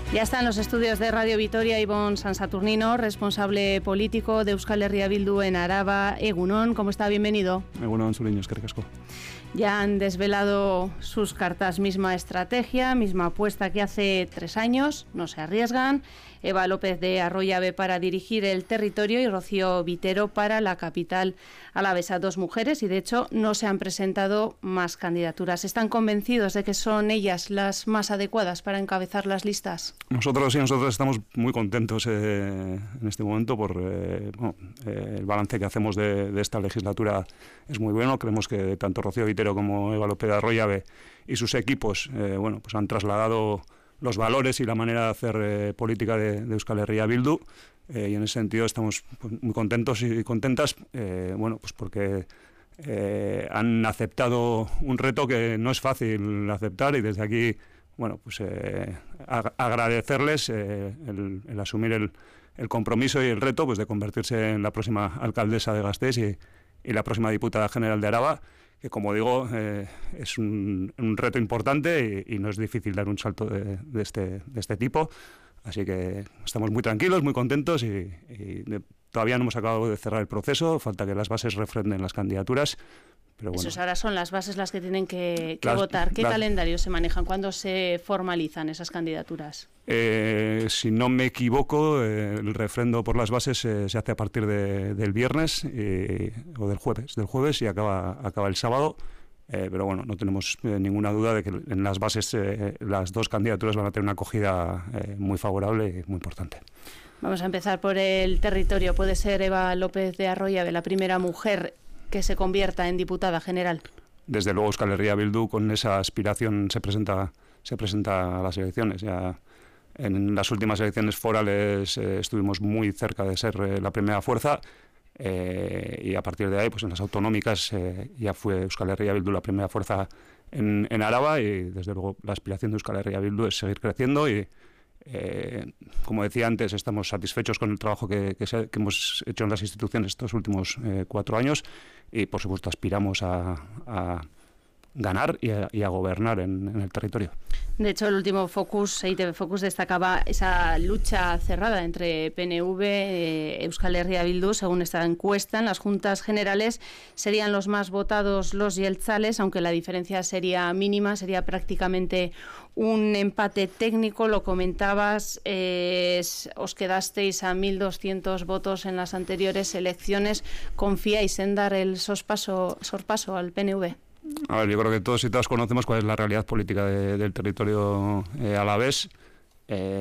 Ya está en los estudios de Radio Vitoria Ibon San Saturnino, responsable político de Euskal Herria Bildu en Araba. Egunon, ¿cómo está? Bienvenido. Egunon, Zuriño, eskerrik asko. Ya han desvelado sus cartas, misma estrategia, misma apuesta que hace 3 años, no se arriesgan. Eva López de Arroyabe para dirigir el territorio y Rocío Vitero para la capital alavesa. 2 mujeres y de hecho no se han presentado más candidaturas. ¿Están convencidos de que son ellas las más adecuadas para encabezar las listas? Nosotros estamos muy contentos en este momento por el balance que hacemos de esta legislatura es muy bueno. Creemos que tanto Rocío Vitero como Eva López de Arroyabe y sus equipos pues han trasladado los valores y la manera de hacer política de Euskal Herria Bildu, y en ese sentido estamos muy contentos y contentas, pues porque han aceptado un reto que no es fácil aceptar, y desde aquí pues agradecerles el asumir el compromiso y el reto pues de convertirse en la próxima alcaldesa de Gasteiz y la próxima diputada general de Araba, que como digo es un reto importante y no es difícil dar un salto de este tipo, así que estamos muy tranquilos, muy contentos y todavía no hemos acabado de cerrar el proceso, falta que las bases refrenden las candidaturas. Pero bueno, ahora son las bases las que tienen que votar. ¿Qué calendario se manejan? ¿Cuándo se formalizan esas candidaturas? Si no me equivoco, el refrendo por las bases se hace a partir del viernes o del jueves y acaba el sábado. Pero bueno, no tenemos ninguna duda de que en las bases las 2 candidaturas van a tener una acogida muy favorable y muy importante. Vamos a empezar por el territorio. ¿Puede ser Eva López de Arroyabe la primera mujer que se convierta en diputada general? Desde luego Euskal Herria Bildu con esa aspiración se presenta a las elecciones. Ya en las últimas elecciones forales estuvimos muy cerca de ser la primera fuerza, y a partir de ahí pues en las autonómicas ya fue Euskal Herria Bildu la primera fuerza en Araba, y desde luego la aspiración de Euskal Herria Bildu es seguir creciendo y como decía antes, estamos satisfechos con el trabajo que hemos hecho en las instituciones estos últimos 4 años y por supuesto aspiramos a ganar y a gobernar en el territorio. De hecho, el último Focus, EITB Focus, destacaba esa lucha cerrada entre PNV, Euskal Herria Bildu. Según esta encuesta, en las juntas generales serían los más votados los jeltzales, aunque la diferencia sería mínima, sería prácticamente un empate técnico. Lo comentabas, os quedasteis a 1.200 votos en las anteriores elecciones. ¿Confiáis en dar el sorpaso al PNV? A ver, yo creo que todos y todas conocemos cuál es la realidad política del territorio alavés.